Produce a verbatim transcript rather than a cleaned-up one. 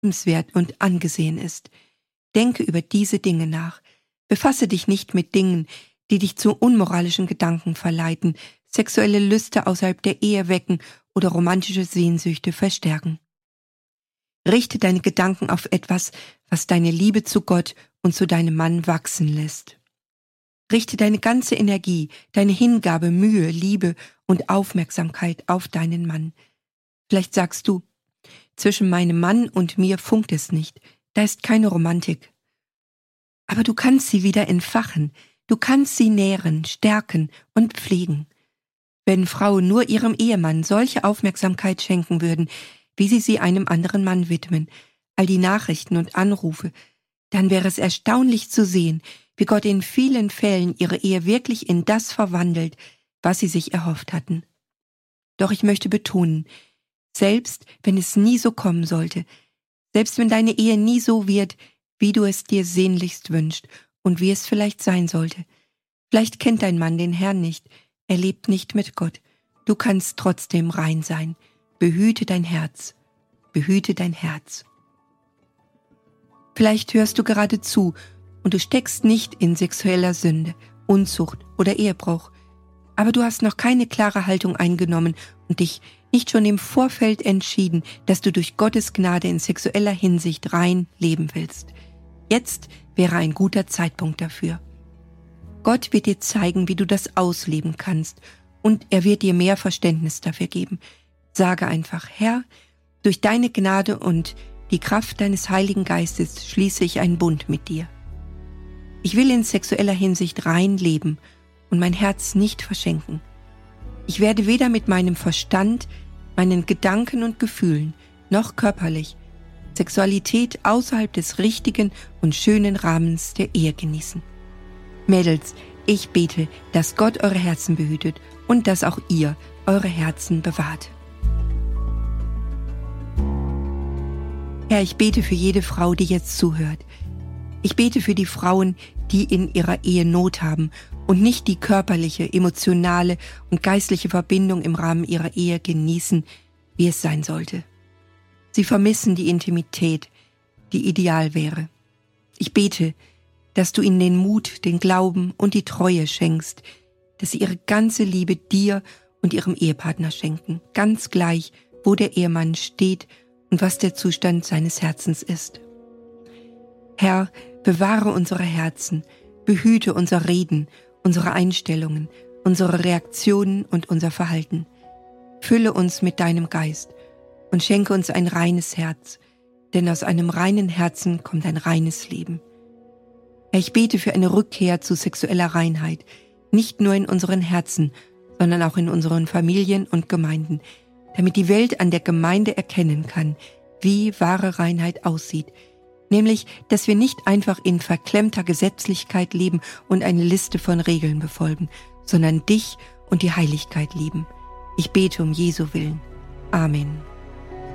liebenswert und angesehen ist. Denke über diese Dinge nach. Befasse dich nicht mit Dingen, die dich zu unmoralischen Gedanken verleiten, sexuelle Lüste außerhalb der Ehe wecken oder romantische Sehnsüchte verstärken. Richte deine Gedanken auf etwas, was deine Liebe zu Gott und zu deinem Mann wachsen lässt. Richte deine ganze Energie, deine Hingabe, Mühe, Liebe und Aufmerksamkeit auf deinen Mann. Vielleicht sagst du, zwischen meinem Mann und mir funkt es nicht, da ist keine Romantik. Aber du kannst sie wieder entfachen, du kannst sie nähren, stärken und pflegen. Wenn Frauen nur ihrem Ehemann solche Aufmerksamkeit schenken würden, wie sie sie einem anderen Mann widmen, all die Nachrichten und Anrufe, dann wäre es erstaunlich zu sehen, wie Gott in vielen Fällen ihre Ehe wirklich in das verwandelt, was sie sich erhofft hatten. Doch ich möchte betonen, selbst wenn es nie so kommen sollte, selbst wenn deine Ehe nie so wird, wie du es dir sehnlichst wünschst und wie es vielleicht sein sollte, vielleicht kennt dein Mann den Herrn nicht, er lebt nicht mit Gott, du kannst trotzdem rein sein. Behüte dein Herz, behüte dein Herz. Vielleicht hörst du gerade zu und du steckst nicht in sexueller Sünde, Unzucht oder Ehebruch, aber du hast noch keine klare Haltung eingenommen und dich nicht schon im Vorfeld entschieden, dass du durch Gottes Gnade in sexueller Hinsicht rein leben willst. Jetzt wäre ein guter Zeitpunkt dafür. Gott wird dir zeigen, wie du das ausleben kannst, und er wird dir mehr Verständnis dafür geben. Sage einfach, Herr, durch deine Gnade und die Kraft deines Heiligen Geistes schließe ich einen Bund mit dir. Ich will in sexueller Hinsicht rein leben und mein Herz nicht verschenken. Ich werde weder mit meinem Verstand, meinen Gedanken und Gefühlen, noch körperlich Sexualität außerhalb des richtigen und schönen Rahmens der Ehe genießen. Mädels, ich bete, dass Gott eure Herzen behütet und dass auch ihr eure Herzen bewahrt. Herr, ich bete für jede Frau, die jetzt zuhört. Ich bete für die Frauen, die in ihrer Ehe Not haben und nicht die körperliche, emotionale und geistliche Verbindung im Rahmen ihrer Ehe genießen, wie es sein sollte. Sie vermissen die Intimität, die ideal wäre. Ich bete, dass du ihnen den Mut, den Glauben und die Treue schenkst, dass sie ihre ganze Liebe dir und ihrem Ehepartner schenken, ganz gleich, wo der Ehemann steht und was der Zustand seines Herzens ist. Herr, bewahre unsere Herzen, behüte unser Reden, unsere Einstellungen, unsere Reaktionen und unser Verhalten. Fülle uns mit deinem Geist und schenke uns ein reines Herz, denn aus einem reinen Herzen kommt ein reines Leben. Herr, ich bete für eine Rückkehr zu sexueller Reinheit, nicht nur in unseren Herzen, sondern auch in unseren Familien und Gemeinden, damit die Welt an der Gemeinde erkennen kann, wie wahre Reinheit aussieht, nämlich, dass wir nicht einfach in verklemmter Gesetzlichkeit leben und eine Liste von Regeln befolgen, sondern dich und die Heiligkeit lieben. Ich bete um Jesu Willen. Amen.